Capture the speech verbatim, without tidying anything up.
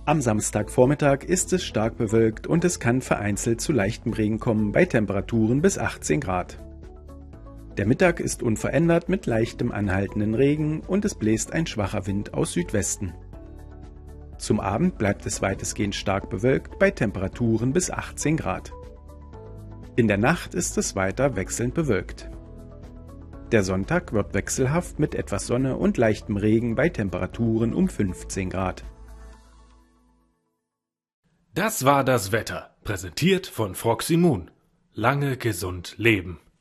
Am Samstagvormittag ist es stark bewölkt und es kann vereinzelt zu leichtem Regen kommen bei Temperaturen bis achtzehn Grad. Der Mittag ist unverändert mit leichtem anhaltenden Regen und es bläst ein schwacher Wind aus Südwesten. Zum Abend bleibt es weitestgehend stark bewölkt bei Temperaturen bis achtzehn Grad. In der Nacht ist es weiter wechselnd bewölkt. Der Sonntag wird wechselhaft mit etwas Sonne und leichtem Regen bei Temperaturen um fünfzehn Grad. Das war das Wetter, präsentiert von Froximun. Lange gesund leben.